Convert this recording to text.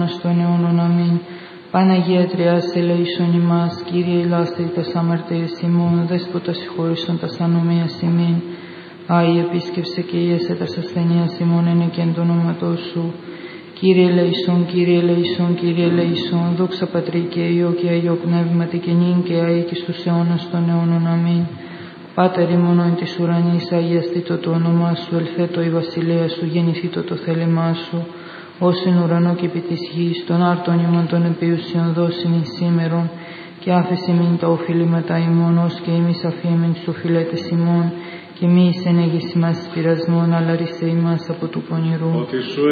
αιώνας των αιώνων. Αμήν. Παναγία Τριάς, ελέησον ημάς. Κύριε, ηλάσθη τας αμαρτίες ημών, Δέσποτα συγχώρησον τας ανομίας ημίν. Άι, επίσκεψε και ίεσε τας ασθενείας ημών, εν εκ το όνοματός σου. Κύριε ελέησον, Κύριε ελέησον, Κύριε ελέησον. Δόξα Πατρί και Υιό και Αγιό Πνεύματι και νυν και αεί και στους αιώνας των αιώνων. Αμήν. Πάτερ ημών εν της ουρανής, αγιαστήτω το όνομά σου, ελθέτω η βασιλεία σου, γεννηθήτω το θέλημά σου, ως εν ουρανό και επί της γης, των άρτων ημών των επίουσιων δώσιν εις σήμερον, και άφεση μην τα οφειλήματα ημών, ως και εμείς αφήμεν στους οφειλέτες ημών, και μη εις ενέγεις ημάς εις πειρασμόν, αλλά ρίσε ημάς από του πονηρού.